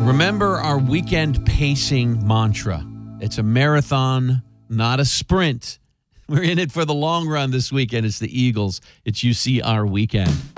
Remember our weekend pacing mantra. It's a marathon, not a sprint. We're in it for the long run this weekend. It's the Eagles. It's UCR weekend.